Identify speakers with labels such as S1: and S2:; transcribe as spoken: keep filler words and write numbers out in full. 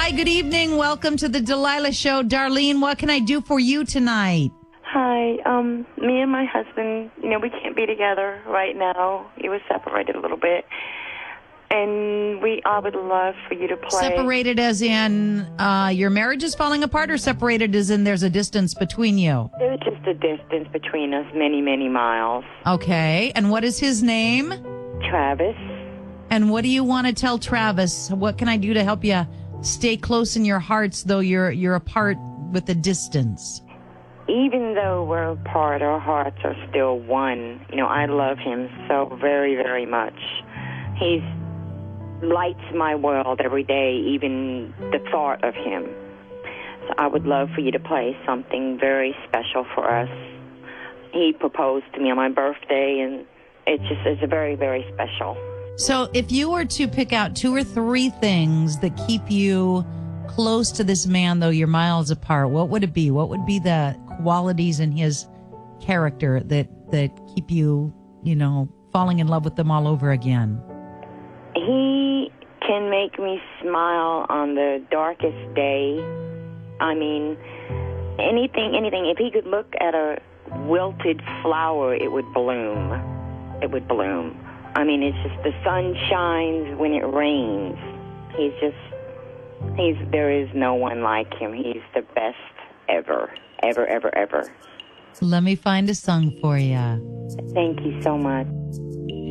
S1: Hi, good evening. Welcome to the Delilah Show. Darlene, what can I do for you tonight?
S2: Hi. Um, me and my husband, you know, we can't be together right now. He was separated a little bit. And we, I would love for you to play.
S1: Separated as in uh, your marriage is falling apart, or separated as in there's a distance between you?
S2: There's just a distance between us, many, many miles.
S1: Okay. And what is his name?
S2: Travis.
S1: And what do you want to tell Travis? What can I do to help you stay close in your hearts, though you're you're apart with the distance?
S2: Even though we're apart, our hearts are still one. You know, I love him so very, very much. He's lights my world every day, even the thought of him. So I would love for you to play something very special for us. He proposed to me on my birthday, and it just is a very, very special.
S1: So if you were to pick out two or three things that keep you close to this man, though you're miles apart, what would it be? What would be the qualities in his character that, that keep you, you know, falling in love with them all over again?
S2: He can make me smile on the darkest day. I mean, anything, anything. If he could look at a wilted flower, it would bloom. It would bloom. I mean, it's just the sun shines when it rains. He's just, he's, there is no one like him. He's the best ever, ever, ever, ever.
S1: Let me find a song for you.
S2: Thank you so much.